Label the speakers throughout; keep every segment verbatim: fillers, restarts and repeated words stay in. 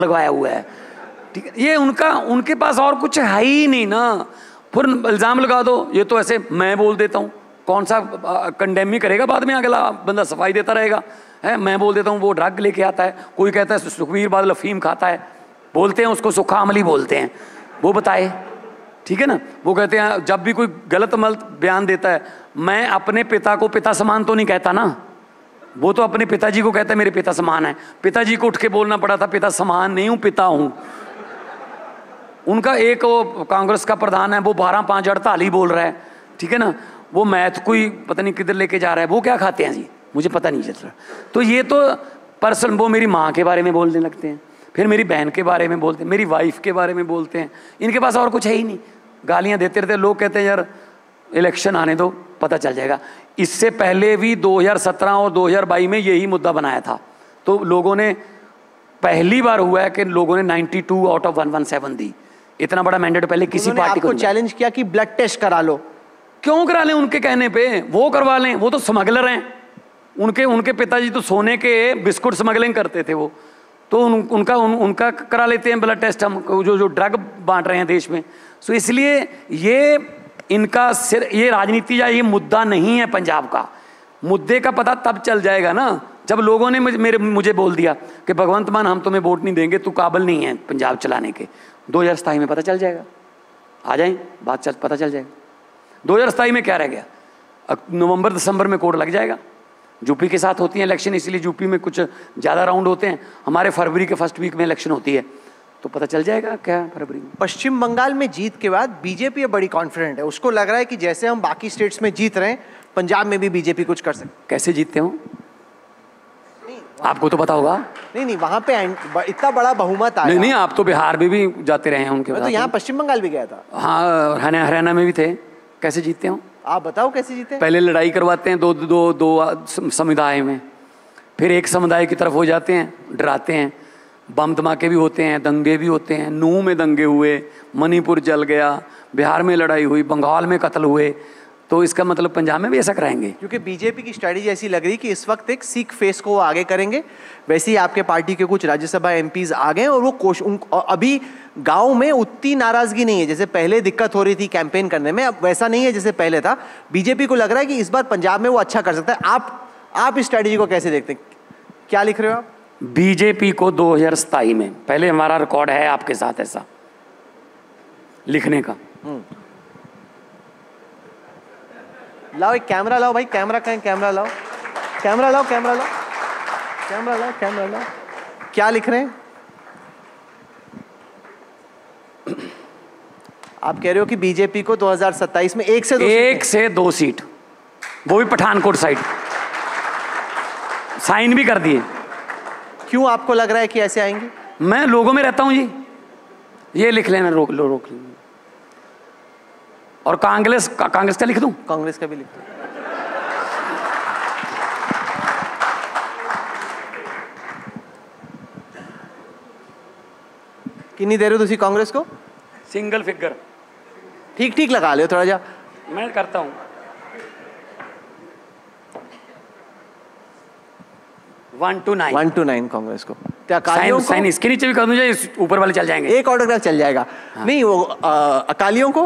Speaker 1: लगाया हुआ है, ठीक है। ये उनका, उनके पास और कुछ है ही नहीं ना। फिर इल्ज़ाम लगा दो, ये तो ऐसे मैं बोल देता हूँ, कौन सा कंडेम ही करेगा बाद में, अगला बंदा सफाई देता रहेगा, है मैं बोल देता हूँ वो ड्रग लेके आता है, कोई कहता है सुखबीर बादल अफीम खाता है, बोलते हैं उसको सुखा अमली बोलते हैं, वो बताए, ठीक है ना। वो कहते हैं जब भी कोई गलत मलत बयान देता है, मैं अपने पिता को पिता समान तो नहीं कहता ना, वो तो अपने पिताजी को कहता है मेरे पिता समान है। पिताजी को उठ के बोलना पड़ा था पिता समान नहीं हूँ, पिता हूँ। उनका एक वो कांग्रेस का प्रधान है, वो बारह पाँच अड़ताली बोल रहा है, ठीक है ना। वो मैथ कोई पता नहीं किधर लेके जा रहा है, वो क्या खाते हैं जी, मुझे पता नहीं चल रहा। तो ये तो पर्सन, वो मेरी माँ के बारे में बोलने लगते हैं, फिर मेरी बहन के बारे में बोलते हैं, मेरी वाइफ के बारे में बोलते हैं, इनके पास और कुछ है ही नहीं। गालियाँ देते रहते। लोग कहते हैं यार इलेक्शन आने दो पता चल जाएगा। इससे पहले भी दो हज़ार सत्रह और दो हज़ार बाईस में यही मुद्दा बनाया था, तो लोगों ने, पहली बार हुआ है कि लोगों ने बानवे आउट ऑफ एक सौ सत्रह दी। इतना बड़ा मैंडेट पहले किसी पार्टी को
Speaker 2: चैलेंज किया कि ब्लड टेस्ट करा लो।
Speaker 1: क्यों करा लें, उनके कहने पे वो करवा लें, वो तो स्मगलर हैं। उनके उनके पिताजी तो सोने के बिस्कुट स्मगलिंग करते थे वो, तो उन, उनका उन, उनका करा लेते हैं ब्लड टेस्ट हम, जो जो ड्रग बांट रहे हैं देश में। सो इसलिए ये इनका सिर, ये राजनीति या ये मुद्दा नहीं है पंजाब का। मुद्दे का पता तब चल जाएगा ना जब लोगों ने मुझे मेरे मुझे बोल दिया कि भगवंत मान हम तुम्हें वोट नहीं देंगे, तू काबिल नहीं है पंजाब चलाने के। दो हज़ार सताईस में पता चल जाएगा, आ जाए बात चल पता चल जाएगा। दो हज़ार सताईस में क्या रह गया, नवंबर दिसंबर में कोड लग जाएगा। यूपी के साथ होती है इलेक्शन, इसलिए यूपी में कुछ ज़्यादा राउंड होते हैं। हमारे फरवरी के फर्स्ट वीक में इलेक्शन होती है, तो पता चल जाएगा क्या फरवरी में।
Speaker 2: पश्चिम बंगाल में जीत के बाद बीजेपी बड़ी कॉन्फिडेंट है, उसको लग रहा है कि जैसे हम बाकी स्टेट्स में जीत रहे हैं, पंजाब में भी बीजेपी कुछ कर सकते।
Speaker 1: कैसे जीतते हो आपको तो पता होगा।
Speaker 2: नहीं नहीं, वहां पे इतना बड़ा बहुमत आया।
Speaker 1: नहीं नहीं, आप तो बिहार में भी जाते रहे हैं उनके।
Speaker 2: मैं तो यहाँ पश्चिम बंगाल भी गया था।
Speaker 1: हाँ, हरियाणा में भी थे। कैसे जीतते हो
Speaker 2: आप बताओ, कैसे जीते?
Speaker 1: पहले लड़ाई करवाते हैं दो दो दो समुदाय में, फिर एक समुदाय की तरफ हो जाते हैं, डराते हैं, बम धमाके भी होते हैं, दंगे भी होते हैं। नूह में दंगे हुए, मणिपुर जल गया, बिहार में लड़ाई हुई, बंगाल में कत्ल हुए। तो इसका मतलब पंजाब में भी ऐसा कराएंगे?
Speaker 2: क्योंकि बीजेपी की स्ट्रेटजी ऐसी लग रही कि इस वक्त एक सिख फेस को वो आगे करेंगे। वैसे ही आपके पार्टी के कुछ राज्यसभा एमपीज आ गए और वो कोश उन, अभी गांव में उतनी नाराजगी नहीं है जैसे पहले दिक्कत हो रही थी कैंपेन करने में। अब वैसा नहीं है जैसे पहले था। बीजेपी को लग रहा है कि इस बार पंजाब में वो अच्छा कर सकता है। आप आप इस स्ट्रेटजी को कैसे देखते हैं? क्या लिख रहे हो आप?
Speaker 1: बीजेपी को दो हज़ार सताईस में, पहले हमारा रिकॉर्ड है आपके साथ ऐसा लिखने का।
Speaker 2: लाओ एक कैमरा लाओ भाई, कैमरा कहें, कैमरा लाओ, कैमरा लाओ, कैमरा लाओ, कैमरा लाओ, कैमरा लाओ। क्या लिख रहे हैं आप? कह रहे हो कि बीजेपी को दो हज़ार सत्ताईस में एक से दो
Speaker 1: एक से दो सीट, वो भी पठानकोट साइड, साइन भी कर दिए।
Speaker 2: क्यों आपको लग रहा है कि ऐसे आएंगे?
Speaker 1: मैं लोगों में रहता हूं जी, ये लिख लेना, रोक लो रोक लो। और कांग्रेस का, कांग्रेस का लिख दूं?
Speaker 2: कांग्रेस का भी लिख दो। कितनी दे रहे हो तुसी कांग्रेस को?
Speaker 1: Single figure.
Speaker 2: ठीक ठीक लगा ले थोड़ा जा।
Speaker 1: मैं करता हूं one two nine
Speaker 2: one two nine Congress को।
Speaker 1: साइन, साइन इसके नीचे भी कर दूं, इस ऊपर वाले चल जाएंगे?
Speaker 2: एक ऑटोग्राफ चल जाएगा। हाँ। नहीं वो आ, अकालियों को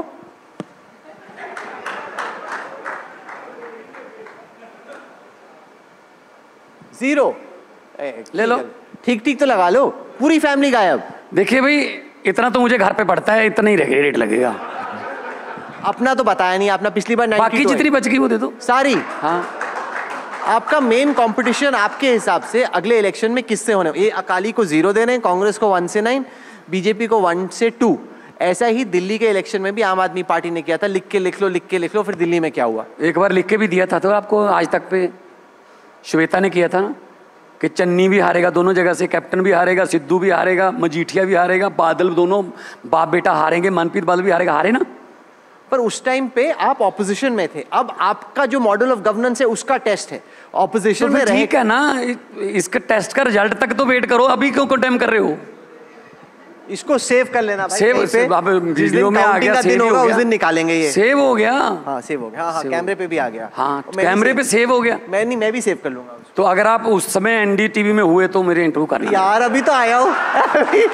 Speaker 2: जीरो
Speaker 1: ले लो।
Speaker 2: ठीक ठीक तो लगा लो, पूरी फैमिली गायब।
Speaker 1: देखिए भाई, इतना तो मुझे घर पे पड़ता है, इतना ही रेट लगेगा।
Speaker 2: अपना तो बताया नहीं आपने, पिछली बार
Speaker 1: बाकी जितनी बच गई वो दे दो
Speaker 2: सारी।
Speaker 1: हाँ,
Speaker 2: आपका मेन कंपटीशन आपके हिसाब से अगले इलेक्शन में किससे होने? ये अकाली को जीरो देने हैं, कांग्रेस को वन से नाइन, बीजेपी को वन से टू। ऐसा ही दिल्ली के इलेक्शन में भी आम आदमी पार्टी ने किया था, लिख के लिख लो, लिख के लिख लो। फिर दिल्ली में क्या हुआ?
Speaker 1: एक बार लिख के भी दिया था तो आपको, आज तक पे श्वेता ने किया था ना कि चन्नी भी हारेगा, दोनों जगह से कैप्टन भी हारेगा, सिद्धू भी हारेगा, मजीठिया भी हारेगा, बादल, दोनों बाप बेटा हारेंगे, मनप्रीत बादल भी हारेगा। हारे ना?
Speaker 2: पर उस टाइम पे आप ऑपोजिशन में थे। अब आपका जो मॉडल ऑफ गवर्नेंस है उसका टेस्ट है, ऑपोजिशन में रहे।
Speaker 1: ठीक है ना, इसके टेस्ट का रिजल्ट तक तो वेट करो, अभी क्यों कंडेम कर रहे हो?
Speaker 2: इसको सेव कर लेना भाई
Speaker 1: सेव
Speaker 2: कहीं पे।
Speaker 1: अब
Speaker 2: जिस दिन
Speaker 1: वीडियो में आ
Speaker 2: काउंटिंग
Speaker 1: गया,
Speaker 2: का दिन
Speaker 1: सेव ही
Speaker 2: होगा
Speaker 1: हो
Speaker 2: उस
Speaker 1: गया।
Speaker 2: दिन निकालेंगे ये।
Speaker 1: सेव हो गया।
Speaker 2: हाँ सेव हो गया, हाँ हाँ
Speaker 1: सेव
Speaker 2: कैमरे पे भी आ गया।
Speaker 1: हाँ
Speaker 2: मैं भी
Speaker 1: कैमरे
Speaker 2: सेव-
Speaker 1: पे सेव हो गया।
Speaker 2: मैं नहीं, मैं भी सेव कर लूंगा उसको।
Speaker 1: तो अगर आप उस समय एनडीटीवी में हुए तो मेरे इंटरव्यू करना।
Speaker 2: यार अभी तो आया हूँ